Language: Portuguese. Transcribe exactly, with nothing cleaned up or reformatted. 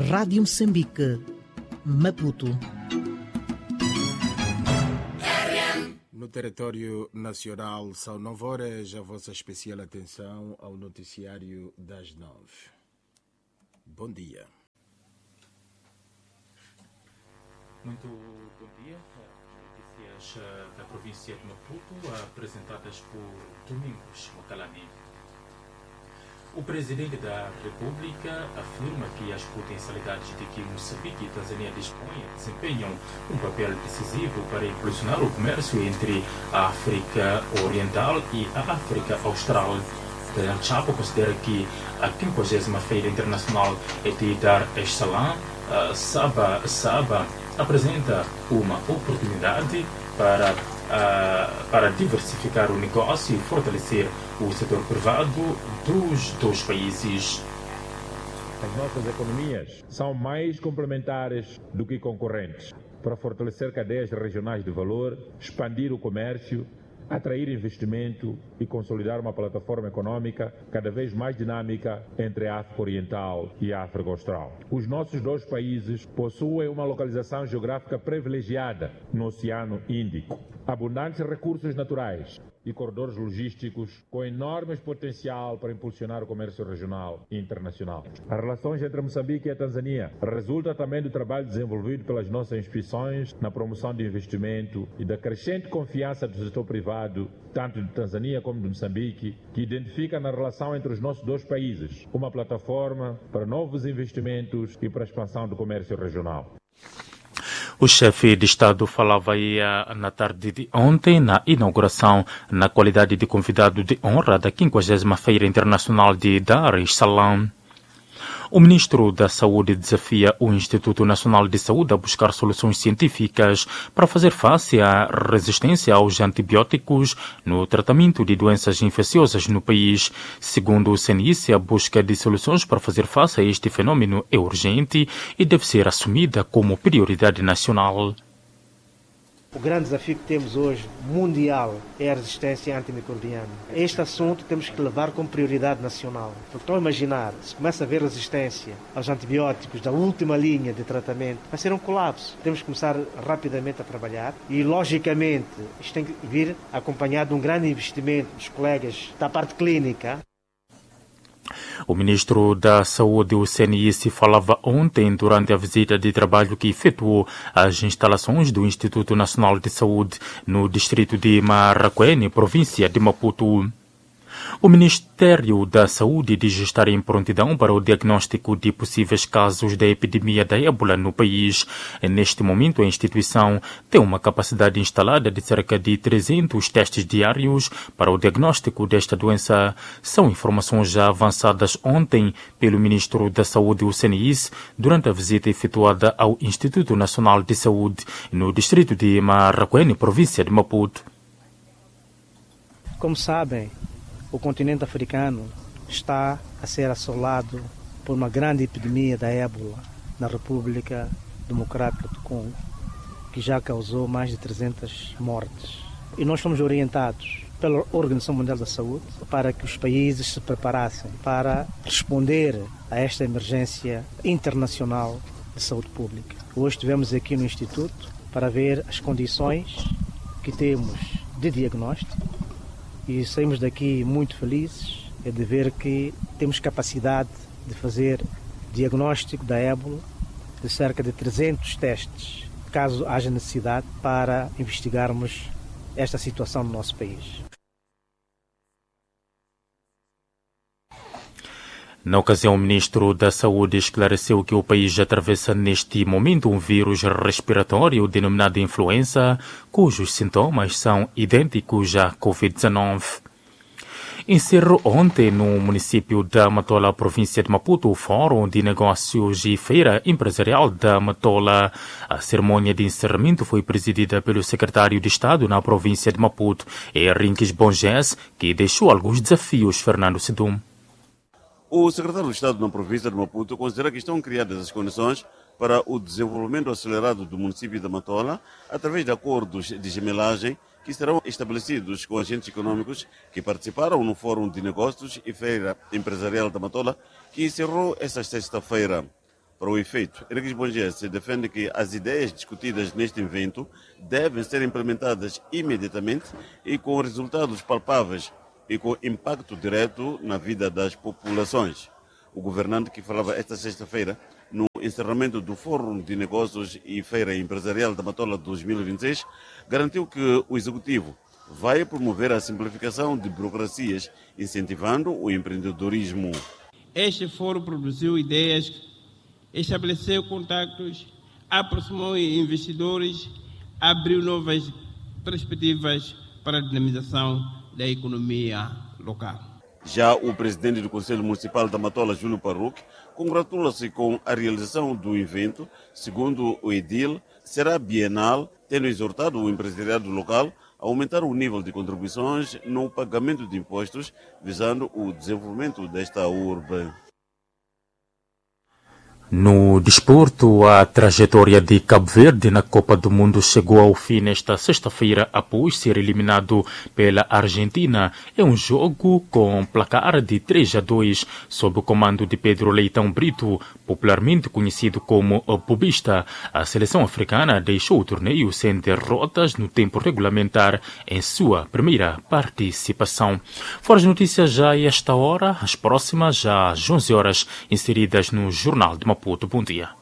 Rádio Moçambique, Maputo. No território nacional, são nove horas. A vossa especial atenção ao noticiário das nove. Bom dia. Muito bom dia. Notícias da província de Maputo, apresentadas por Domingos Mocalani. O presidente da República afirma que as potencialidades de que Moçambique e Tanzânia dispõem desempenham um papel decisivo para impulsionar o comércio entre a África Oriental e a África Austral. A Chapo considera que a quinquagésima Feira Internacional de Dar es Salaam, Saba, Saba, apresenta uma oportunidade para, uh, para diversificar o negócio e fortalecer o setor privado dos dois países. As nossas economias são mais complementares do que concorrentes para fortalecer cadeias regionais de valor, expandir o comércio, atrair investimento e consolidar uma plataforma econômica cada vez mais dinâmica entre a África Oriental e a África Austral. Os nossos dois países possuem uma localização geográfica privilegiada no Oceano Índico, abundantes recursos naturais e corredores logísticos com enorme potencial para impulsionar o comércio regional e internacional. As relações entre Moçambique e a Tanzânia resultam também do trabalho desenvolvido pelas nossas instituições na promoção de investimento e da crescente confiança do setor privado, tanto de Tanzânia como de Moçambique, que identifica na relação entre os nossos dois países uma plataforma para novos investimentos e para a expansão do comércio regional. O chefe de Estado falava aí na tarde de ontem, na inauguração, na qualidade de convidado de honra da quinquagésima Feira Internacional de Dar es Salaam. O ministro da Saúde desafia o Instituto Nacional de Saúde a buscar soluções científicas para fazer face à resistência aos antibióticos no tratamento de doenças infecciosas no país. Segundo o C N I S, a busca de soluções para fazer face a este fenômeno é urgente e deve ser assumida como prioridade nacional. O grande desafio que temos hoje, mundial, é a resistência antimicrobiana. Este assunto temos que levar como prioridade nacional. Porque estão a imaginar, se começa a haver resistência aos antibióticos da última linha de tratamento, vai ser um colapso. Temos que começar rapidamente a trabalhar e, logicamente, isto tem que vir acompanhado de um grande investimento dos colegas da parte clínica. O ministro da Saúde, o C N I S, falava ontem durante a visita de trabalho que efetuou às instalações do Instituto Nacional de Saúde no distrito de Maracuene, província de Maputo. O Ministério da Saúde diz estar em prontidão para o diagnóstico de possíveis casos da epidemia da ébola no país. Neste momento, a instituição tem uma capacidade instalada de cerca de trezentos testes diários para o diagnóstico desta doença. São informações já avançadas ontem pelo Ministro da Saúde, o C N I S, durante a visita efetuada ao Instituto Nacional de Saúde no distrito de Maracuene, província de Maputo. Como sabem, o continente africano está a ser assolado por uma grande epidemia da ébola na República Democrática do Congo, que já causou mais de trezentas mortes. E nós fomos orientados pela Organização Mundial da Saúde para que os países se preparassem para responder a esta emergência internacional de saúde pública. Hoje estivemos aqui no Instituto para ver as condições que temos de diagnóstico e saímos daqui muito felizes de ver que temos capacidade de fazer diagnóstico da ébola de cerca de trezentos testes, caso haja necessidade, para investigarmos esta situação no nosso país. Na ocasião, o ministro da Saúde esclareceu que o país atravessa neste momento um vírus respiratório denominado influenza, cujos sintomas são idênticos à covid dezenove. Encerrou ontem no município da Matola, província de Maputo, o Fórum de Negócios e Feira Empresarial da Matola. A cerimônia de encerramento foi presidida pelo secretário de Estado na província de Maputo, Henriques Bonges, que deixou alguns desafios. Fernando Sidum. O secretário de Estado na província de Maputo considera que estão criadas as condições para o desenvolvimento acelerado do município da Matola através de acordos de gemelagem que serão estabelecidos com agentes econômicos que participaram no Fórum de Negócios e Feira Empresarial da Matola, que encerrou esta sexta-feira. Para o efeito, Henrique Bonjesse defende que as ideias discutidas neste evento devem ser implementadas imediatamente e com resultados palpáveis e com impacto direto na vida das populações. O governante, que falava esta sexta-feira no encerramento do Fórum de Negócios e Feira Empresarial da Matola dois mil e vinte e seis, garantiu que o Executivo vai promover a simplificação de burocracias, incentivando o empreendedorismo. Este fórum produziu ideias, estabeleceu contactos, aproximou investidores, abriu novas perspectivas para a dinamização da economia local. Já o presidente do Conselho Municipal da Matola, Júlio Parruque, congratula-se com a realização do evento. Segundo o edil, será bienal, tendo exortado o empresariado local a aumentar o nível de contribuições no pagamento de impostos, visando o desenvolvimento desta urbe. No desporto, a trajetória de Cabo Verde na Copa do Mundo chegou ao fim nesta sexta-feira após ser eliminado pela Argentina. É um jogo com placar de três a dois sob o comando de Pedro Leitão Brito, popularmente conhecido como Pubista. A seleção africana deixou o torneio sem derrotas no tempo regulamentar em sua primeira participação. Fora as notícias já a esta hora, as próximas já às onze horas, inseridas no Jornal de Maputo. Bom dia.